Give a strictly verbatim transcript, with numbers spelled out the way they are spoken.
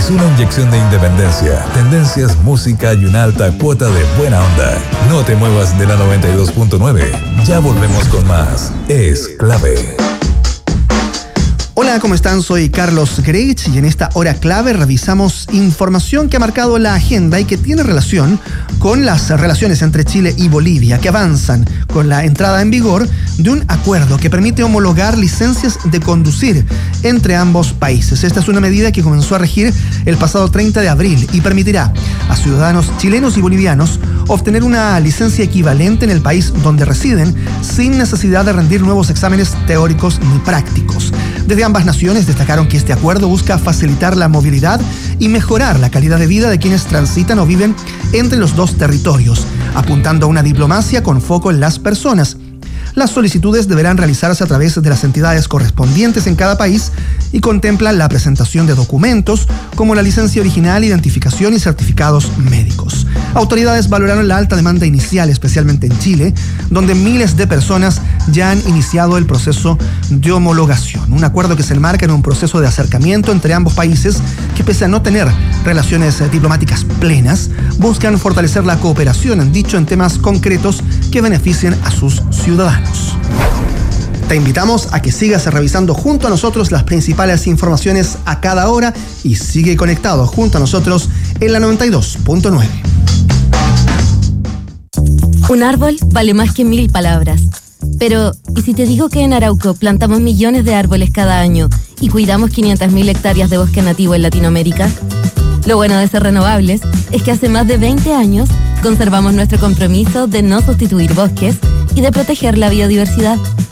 Es una inyección de independencia, tendencias, música y una alta cuota de buena onda. No te muevas de la noventa y dos punto nueve. Ya volvemos con más. Es clave. Hola, ¿cómo están? Soy Carlos Greitz y en esta hora clave revisamos información que ha marcado la agenda y que tiene relación con las relaciones entre Chile y Bolivia, que avanzan con la entrada en vigor de un acuerdo que permite homologar licencias de conducir entre ambos países. Esta es una medida que comenzó a regir el pasado treinta de abril y permitirá a ciudadanos chilenos y bolivianos obtener una licencia equivalente en el país donde residen sin necesidad de rendir nuevos exámenes teóricos ni prácticos. Desde ambas naciones destacaron que este acuerdo busca facilitar la movilidad y mejorar la calidad de vida de quienes transitan o viven entre los dos territorios, apuntando a una diplomacia con foco en las personas. Las solicitudes deberán realizarse a través de las entidades correspondientes en cada país y contemplan la presentación de documentos como la licencia original, identificación y certificados médicos. Autoridades valoraron la alta demanda inicial, especialmente en Chile, donde miles de personas ya han iniciado el proceso de homologación. Un acuerdo que se enmarca en un proceso de acercamiento entre ambos países que, pese a no tener relaciones diplomáticas plenas, buscan fortalecer la cooperación, han dicho, en temas concretos que beneficien a sus ciudadanos. Te invitamos a que sigas revisando junto a nosotros las principales informaciones a cada hora y sigue conectado junto a nosotros en la noventa y dos punto nueve. Un árbol vale más que mil palabras. Pero, ¿y si te digo que en Arauco plantamos millones de árboles cada año y cuidamos quinientas mil hectáreas de bosque nativo en Latinoamérica? Lo bueno de ser renovables es que hace más de veinte años conservamos nuestro compromiso de no sustituir bosques y de proteger la biodiversidad.